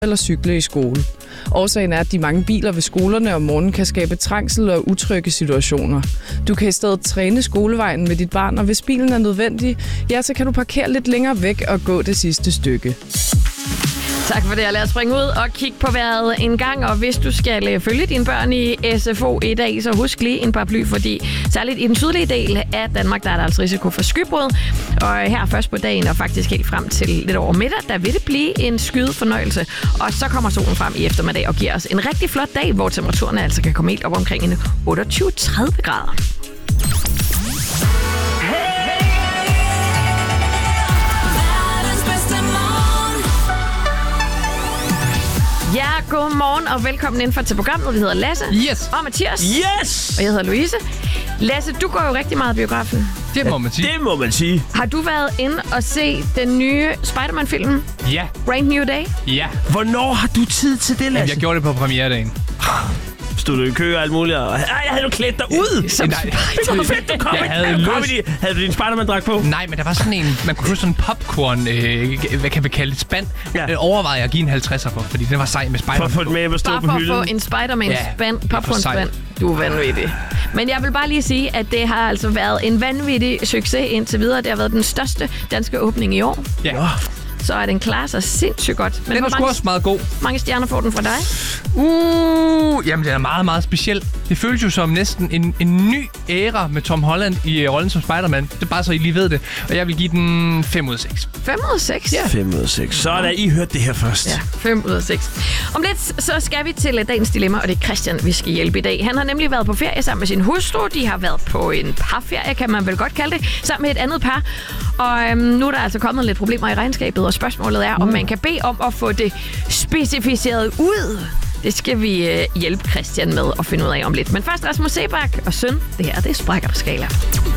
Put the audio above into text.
eller cykle i skole. Årsagen er, at de mange biler ved skolerne om morgenen kan skabe trængsel og utrygge situationer. Du kan i stedet træne skolevejen med dit barn, og hvis bilen er nødvendig, ja, så kan du parkere lidt længere væk og gå det sidste stykke. Tak for det, og lad os springe ud og kigge på vejret en gang. Og hvis du skal følge dine børn i SFO i dag, så husk lige en paraply, fordi særligt i den sydlige del af Danmark, der er der altså risiko for skybrud. Og her først på dagen og faktisk helt frem til lidt over middag, der vil det blive en skydefornøjelse. Og så kommer solen frem i eftermiddag og giver os en rigtig flot dag, hvor temperaturen altså kan komme helt op omkring en 28-30 grader. Ja, godmorgen og velkommen indenfor til programmet. Vi hedder Lasse og Mathias. Yes! Og jeg hedder Louise. Lasse, du går jo rigtig meget i biografen. Det må man sige. Det må man sige. Har du været inde og se den nye Spider-Man-film? Ja. Brand New Day? Ja. Hvornår har du tid til det, Lasse? Jamen, jeg gjorde det på premieredagen. Stod du i kø og alt muligt? Havde du klædt dig ud? Nej. Det var fedt, du kom. Havde du din Spider-Man-dragt på? Nej, men der var sådan en... Man kunne få sådan en popcorn... hvad kan vi kalde det? Spand. Ja. Overvejede jeg at give en 50'er på, fordi den var sej med Spider-Man. For at få det med at stå på hylden. Bare for at få en Spider-Man-spand, popcorn-spand. Du er vanvittig. Men jeg vil bare lige sige, at det har altså været en vanvittig succes indtil videre. Det har været den største danske åbning i år. Ja. Så er den klarer sig sindssygt godt. Men den er sgu også meget god. Mange stjerner får den fra dig? Jamen, den er meget, meget speciel. Det føles jo som næsten en ny æra med Tom Holland i rollen som Spider-Man. Det er bare så, I lige ved det. Og jeg vil give den 5 ud af 6. 5 ud af 6? Ja. 5 ud af 6. Så er der, I hørt det her først. Ja, 5 ud af 6. Om lidt, så skal vi til dagens dilemma, og det er Christian, vi skal hjælpe i dag. Han har nemlig været på ferie sammen med sin hustru. De har været på en parferie, kan man vel godt kalde det, sammen med et andet par. Og nu er der altså kommet lidt problemer i regnskabet, og spørgsmålet er, om man kan bede om at få det specificeret ud. Det skal vi hjælpe Christian med at finde ud af om lidt. Men først Rasmus Sebak og søn. Det her, det er Sprækker på Skala.